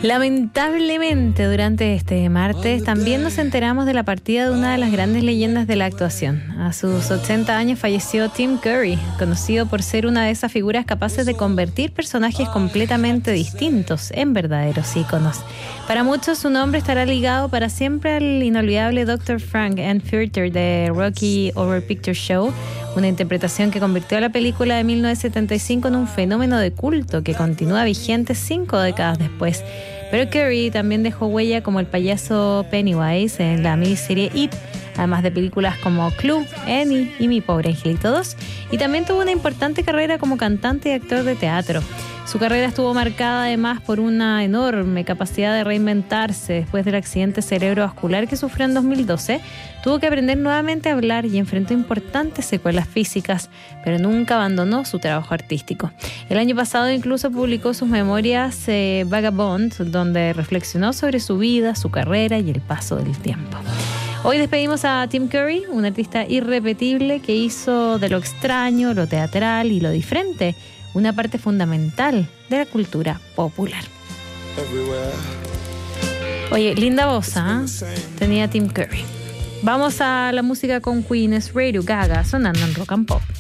Lamentablemente, durante este martes también nos enteramos de la partida de una de las grandes leyendas de la actuación. A sus 80 años falleció Tim Curry, conocido por ser una de esas figuras capaces de convertir personajes completamente distintos en verdaderos íconos. Para muchos, su nombre estará ligado para siempre al inolvidable Dr. Frank Furter de Rocky Horror Picture Show, una interpretación que convirtió a la película de 1975 en un fenómeno de culto que continúa vigente 5 décadas después. Pero Curry también dejó huella como el payaso Pennywise en la miniserie It, además de películas como Clue, Annie y Mi Pobre Angelito 2, y también tuvo una importante carrera como cantante y actor de teatro. Su carrera estuvo marcada además por una enorme capacidad de reinventarse. Después del accidente cerebrovascular que sufrió en 2012, tuvo que aprender nuevamente a hablar y enfrentó importantes secuelas físicas, pero nunca abandonó su trabajo artístico. El año pasado incluso publicó sus memorias Vagabond, donde reflexionó sobre su vida, su carrera y el paso del tiempo. Hoy despedimos a Tim Curry, un artista irrepetible que hizo de lo extraño, lo teatral y lo diferente una parte fundamental de la cultura popular. Oye, linda voz, ¿eh? Tenía Tim Curry. Vamos a la música con Queen, es Radio Gaga, sonando en Rock and Pop.